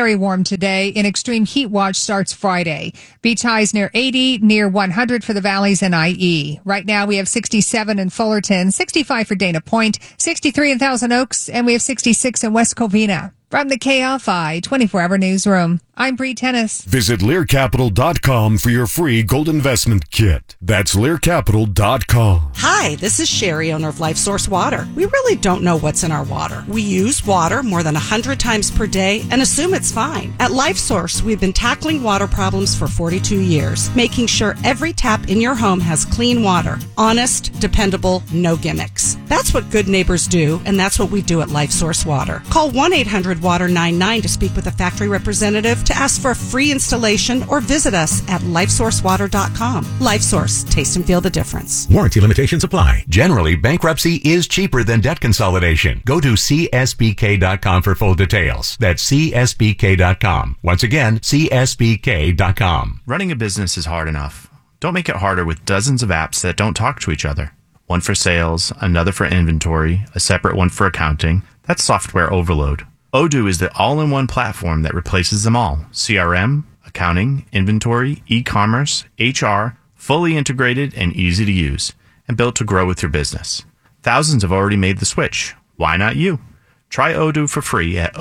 very warm today. An extreme heat watch starts Friday. Beach highs near 80, near 100 for the valleys and IE. Right now we have 67 in Fullerton, 65 for Dana Point, 63 in Thousand Oaks, and we have 66 in West Covina. From the KFI 24-hour newsroom, I'm Bree Tennis. Visit LearCapital.com for your free gold investment kit. That's LearCapital.com. Hi, this is Sherry, owner of LifeSource Water. We really don't know what's in our water. We use water more than 100 times per day and assume it's fine. At LifeSource, we've been tackling water problems for 42 years, making sure every tap in your home has clean water. Honest, dependable, no gimmicks. That's what good neighbors do, and that's what we do at LifeSource Water. Call 1-800-WATER-99 to speak with a factory representative to ask for a free installation or visit us at lifesourcewater.com. LifeSource, taste and feel the difference. Warranty limitations apply. Generally, bankruptcy is cheaper than debt consolidation. Go to CSBK.com for full details. That's CSBK.com. Once again, CSBK.com. Running a business is hard enough. Don't make it harder with dozens of apps that don't talk to each other. One for sales, another for inventory, a separate one for accounting. That's software overload. Odoo is the all-in-one platform that replaces them all. CRM, accounting, inventory, e-commerce, HR, fully integrated and easy to use, and built to grow with your business. Thousands have already made the switch. Why not you? Try Odoo for free at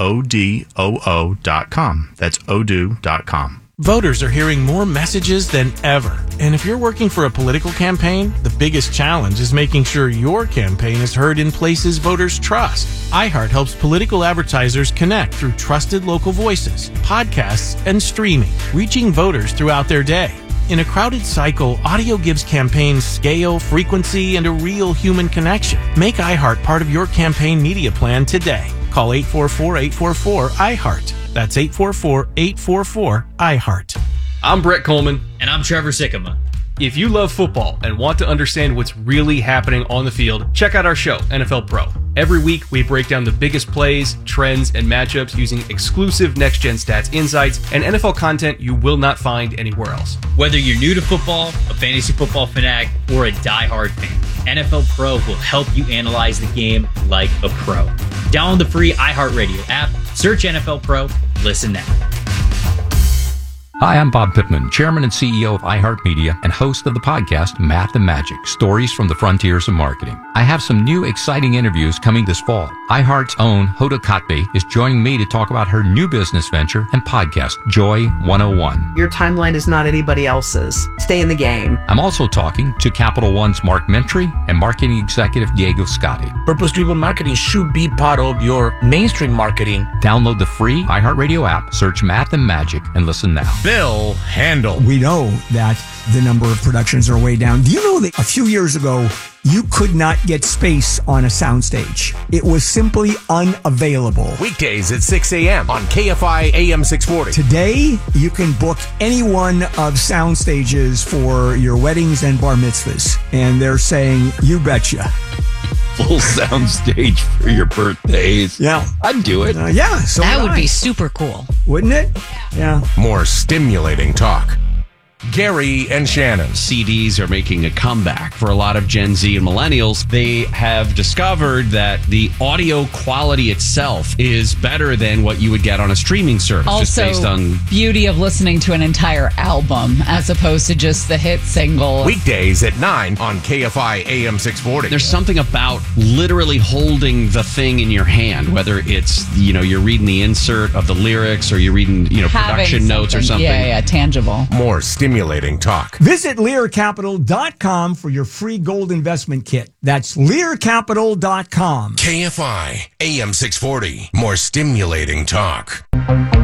odoo.com. That's odoo.com. Voters are hearing more messages than ever. And if you're working for a political campaign, the biggest challenge is making sure your campaign is heard in places voters trust. iHeart helps political advertisers connect through trusted local voices, podcasts, and streaming, reaching voters throughout their day. In a crowded cycle, audio gives campaigns scale, frequency, and a real human connection. Make iHeart part of your campaign media plan today. Call 844-844-iHeart. That's 844-844-iHeart. I'm Brett Coleman. And I'm Trevor Sikkema. If you love football and want to understand what's really happening on the field, check out our show, NFL Pro. Every week, we break down the biggest plays, trends, and matchups using exclusive next-gen stats insights and NFL content you will not find anywhere else. Whether you're new to football, a fantasy football fanatic, or a diehard fan, NFL Pro will help you analyze the game like a pro. Download the free iHeartRadio app, search NFL Pro, listen now. Hi, I'm Bob Pittman, Chairman and CEO of iHeartMedia and host of the podcast Math and Magic, Stories from the Frontiers of Marketing. I have some new exciting interviews coming this fall. iHeart's own Hoda Kotb is joining me to talk about her new business venture and podcast, Joy 101. Your timeline is not anybody else's. Stay in the game. I'm also talking to Capital One's Mark Mentry and marketing executive Diego Scotti. Purpose-driven marketing should be part of your mainstream marketing. Download the free iHeartRadio app, search Math and Magic, and listen now. Bill Handel. We know that the number of productions are way down. Do you know that a few years ago, you could not get space on a soundstage? It was simply unavailable. Weekdays at 6 a.m. on KFI AM 640. Today, you can book any one of soundstages for your weddings and bar mitzvahs. And they're saying, you betcha. Full sound stage for your birthdays. Yeah. I'd do it. Yeah. So that would be super cool. Wouldn't it? Yeah. More stimulating talk. Gary and Shannon. CDs are making a comeback for a lot of Gen Z and millennials. They have discovered that the audio quality itself is better than what you would get on a streaming service. Also, just based on beauty of listening to an entire album as opposed to just the hit single. Weekdays at 9 on KFI AM 640. There's something about literally holding the thing in your hand, whether it's, you're reading the insert of the lyrics or you're reading, production notes or something. Yeah, tangible. More stimulating talk. Visit LearCapital.com for your free gold investment kit. That's LearCapital.com. KFI AM 640. More stimulating talk.